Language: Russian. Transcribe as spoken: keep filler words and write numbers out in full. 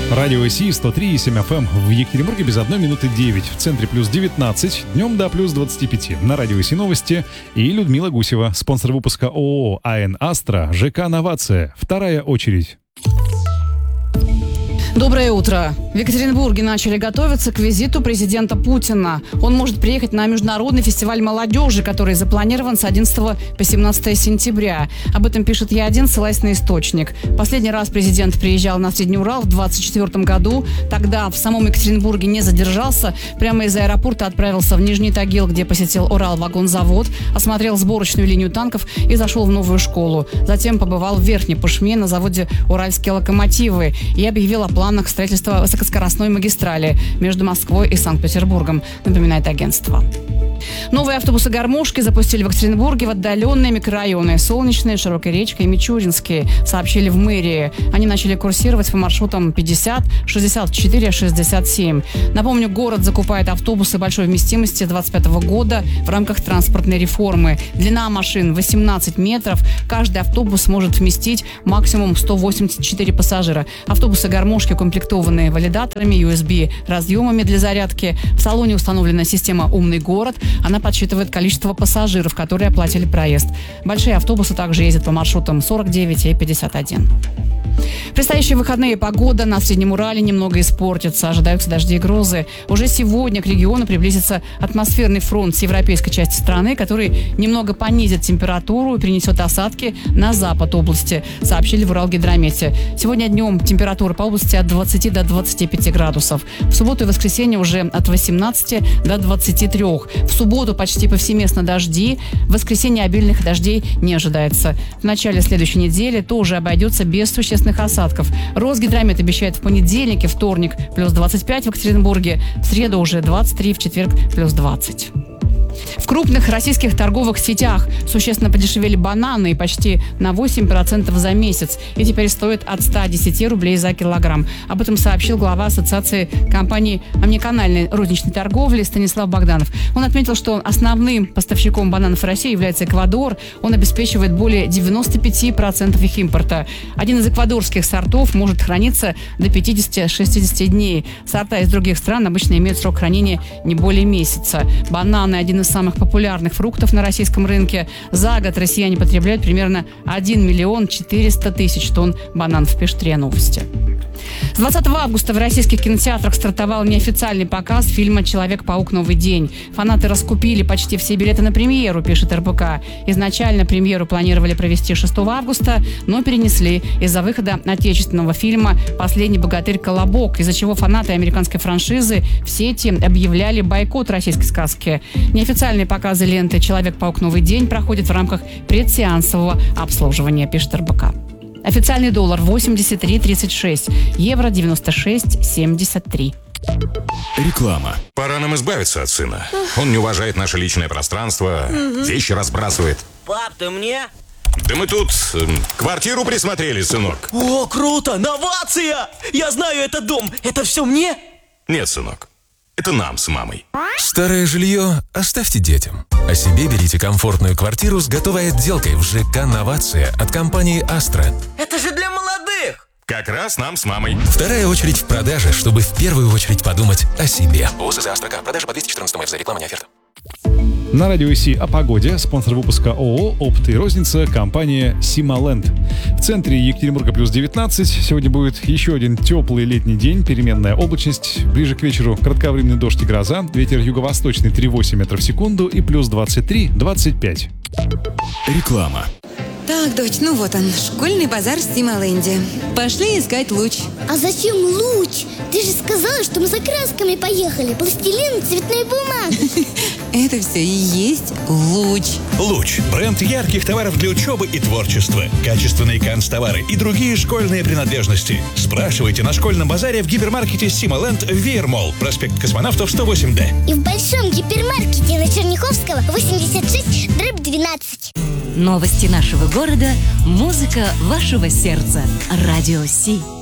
Радио Си сто три и семь эф эм в Екатеринбурге без одной минуты девять. В центре плюс девятнадцать, днем до плюс двадцати пяти. На Радио Си новости и Людмила Гусева, спонсор выпуска ООО АН «Астра», ЖК «Новация». Вторая очередь. Доброе утро. В Екатеринбурге начали готовиться к визиту президента Путина. Он может приехать на международный фестиваль молодежи, который запланирован с одиннадцатого по семнадцатое сентября. Об этом пишет Я один, ссылаясь на источник. Последний раз президент приезжал на Средний Урал в двадцать четвёртом году. Тогда в самом Екатеринбурге не задержался. Прямо из аэропорта отправился в Нижний Тагил, где посетил Уралвагонзавод, осмотрел сборочную линию танков и зашел в новую школу. Затем побывал в Верхней Пышме на заводе «Уральские локомотивы» и объявил о планах строительства высокоскоростной магистрали между Москвой и Санкт-Петербургом, напоминает агентство. Новые автобусы-гармошки запустили в Екатеринбурге в отдаленные микрорайоны Солнечные, Широкая Речка и Мичуринские, сообщили в мэрии. Они начали курсировать по маршрутам пятьдесят, шестьдесят четыре, шестьдесят семь. Напомню, город закупает автобусы большой вместимости двадцать пятого года в рамках транспортной реформы. Длина машин восемнадцать метров. Каждый автобус может вместить максимум сто восемьдесят четыре пассажира. Автобусы-гармошки укомплектованы валидаторами, ю эс би-разъемами для зарядки. В салоне установлена система «Умный город». Она подсчитывает количество пассажиров, которые оплатили проезд. Большие автобусы также ездят по маршрутам сорок девять и пятьдесят один. В предстоящие выходные погода на Среднем Урале немного испортится. Ожидаются дожди и грозы. Уже сегодня к региону приблизится атмосферный фронт с европейской части страны, который немного понизит температуру и принесет осадки на запад области, сообщили в Уралгидромете. Сегодня днем температура по области от двадцати до двадцати пяти градусов. В субботу и воскресенье уже от восемнадцати до двадцати трёх. В субботу почти повсеместно дожди. В воскресенье обильных дождей не ожидается. В начале следующей недели тоже обойдется без существенных осадков. Росгидромет обещает в понедельник и вторник плюс двадцать пять в Екатеринбурге, в среду уже двадцать три, в четверг плюс двадцать. В крупных российских торговых сетях существенно подешевели бананы и почти на восемь процентов за месяц. И теперь стоят от ста десяти рублей за килограмм. Об этом сообщил глава Ассоциации компаний омниканальной розничной торговли Станислав Богданов. Он отметил, что основным поставщиком бананов в России является Эквадор. Он обеспечивает более девяноста пяти процентов их импорта. Один из эквадорских сортов может храниться до пятидесяти-шестидесяти дней. Сорта из других стран обычно имеют срок хранения не более месяца. Бананы – один из самых популярных фруктов на российском рынке. За год россияне потребляют примерно один миллион четыреста тысяч тонн бананов, пишет РИА Новости. С двадцатого августа в российских кинотеатрах стартовал неофициальный показ фильма «Человек-паук. Новый день». Фанаты раскупили почти все билеты на премьеру, пишет эр бэ ка. Изначально премьеру планировали провести шестого августа, но перенесли из-за выхода отечественного фильма «Последний богатырь Колобок», из-за чего фанаты американской франшизы в сети объявляли бойкот российской сказки. Неофициальные показы ленты «Человек-паук. Новый день» проходят в рамках предсеансового обслуживания, пишет эр бэ ка. Официальный доллар восемьдесят три тридцать шесть, евро девяносто шесть семьдесят три. Реклама. Пора нам избавиться от сына. Он не уважает наше личное пространство, вещи разбрасывает. Пап, ты мне? Да мы тут э, квартиру присмотрели, сынок. О, круто! Новация! Я знаю этот дом. Это все мне? Нет, сынок. Это нам с мамой. Старое жилье оставьте детям. О себе берите комфортную квартиру с готовой отделкой в ЖК «Новация» от компании «Астра». Это же для молодых! Как раз нам с мамой. Вторая очередь в продаже, чтобы в первую очередь подумать о себе. ООО «Астра». Продажа по двести четырнадцатому эф за реклама, не оферта. На Радио Си о погоде. Спонсор выпуска ООО «Опт и розница», компания «Сималенд». В центре Екатеринбурга плюс девятнадцать. Сегодня будет еще один теплый летний день. Переменная облачность. Ближе к вечеру кратковременный дождь и гроза. Ветер юго-восточный три целых восемь десятых метров в секунду и плюс двадцать три двадцать пять. Реклама. Так, дочь, ну вот он, школьный базар в Сималенде. Пошли искать луч. А зачем луч? Ты же сказала, что мы за красками поехали. Пластилин, цветной бумаги. Это все и есть луч. Луч – бренд ярких товаров для учебы и творчества. Качественные канцтовары и другие школьные принадлежности. Спрашивайте на школьном базаре в гипермаркете Сималенд Веермолл, проспект Космонавтов сто восемь дэ. И в большом гипермаркете на Черняховского восемьдесят шесть дробь двенадцать. Новости нашего города, музыка вашего сердца. Радио Си.